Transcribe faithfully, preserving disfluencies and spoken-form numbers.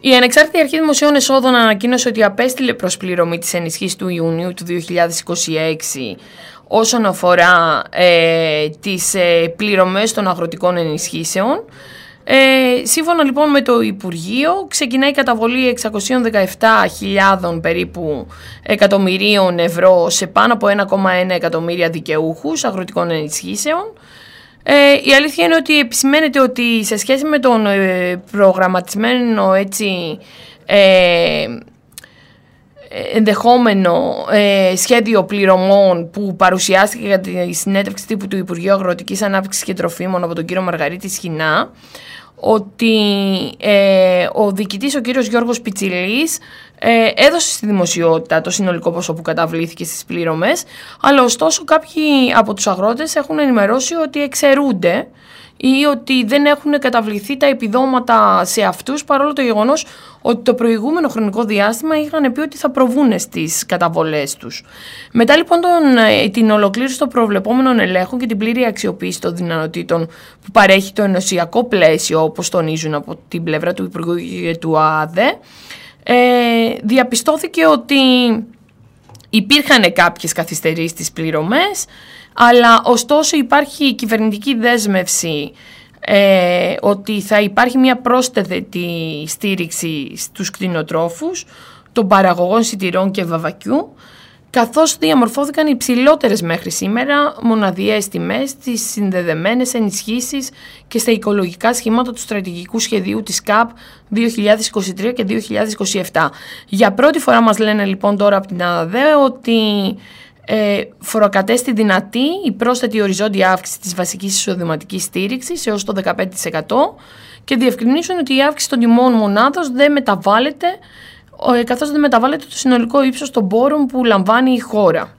Η Ανεξάρτητη Αρχή Δημοσίων Εσόδων ανακοίνωσε ότι απέστειλε προσπληρωμή της ενισχύσης του Ιουνίου του δύο χιλιάδες είκοσι έξι όσον αφορά ε, τις ε, πληρωμές των αγροτικών ενισχύσεων. Ε, σύμφωνα λοιπόν με το Υπουργείο, ξεκινάει η καταβολή εξακόσιες δεκαεπτά χιλιάδες περίπου εκατομμυρίων ευρώ σε πάνω από ένα κόμμα ένα εκατομμύρια δικαιούχους αγροτικών ενισχύσεων. Ε, η αλήθεια είναι ότι επισημαίνεται ότι σε σχέση με τον ε, προγραμματισμένο έτσι, ε, ενδεχόμενο ε, σχέδιο πληρωμών που παρουσιάστηκε για τη συνέντευξη τύπου του Υπουργείου Αγροτικής Ανάπτυξης και Τροφίμων από τον κύριο Μαργαρίτη Σχοινά, ότι ε, ο διοικητής, ο κύριος Γιώργος Πιτσιλής, ε, έδωσε στη δημοσιότητα το συνολικό ποσό που καταβλήθηκε στις πληρωμές, αλλά ωστόσο κάποιοι από τους αγρότες έχουν ενημερώσει ότι εξαιρούνται ή ότι δεν έχουν καταβληθεί τα επιδόματα σε αυτούς, παρόλο το γεγονός ότι το προηγούμενο χρονικό διάστημα είχαν πει ότι θα προβούν στις καταβολές τους. Μετά λοιπόν τον, την ολοκλήρωση των προβλεπόμενων ελέγχων και την πλήρη αξιοποίηση των δυνατοτήτων που παρέχει το ενωσιακό πλαίσιο, όπως τονίζουν από την πλευρά του Υπουργού και του ΑΔΕ, ε, διαπιστώθηκε ότι υπήρχαν κάποιες καθυστερήσεις στις πληρωμές, αλλά ωστόσο υπάρχει κυβερνητική δέσμευση ε, ότι θα υπάρχει μια πρόσθετη στήριξη στους κτηνοτρόφους, των παραγωγών σιτηρών και βαβακιού, καθώς διαμορφώθηκαν υψηλότερες μέχρι σήμερα μοναδιαίες τιμές στις συνδεδεμένες ενισχύσεις και στα οικολογικά σχήματα του στρατηγικού σχεδίου της ΚΑΠ δύο χιλιάδες είκοσι τρία και δύο χιλιάδες είκοσι επτά. Για πρώτη φορά μας λένε λοιπόν τώρα από την ΑΔΕ ότι ε, φοροκατέστη δυνατή η πρόσθετη οριζόντια αύξηση της βασικής εισοδηματικής στήριξης έως το δεκαπέντε τοις εκατό και διευκρινίζουν ότι η αύξηση των τιμών μονάδος δεν μεταβάλλεται, καθώς δεν μεταβάλλεται το συνολικό ύψος των πόρων που λαμβάνει η χώρα.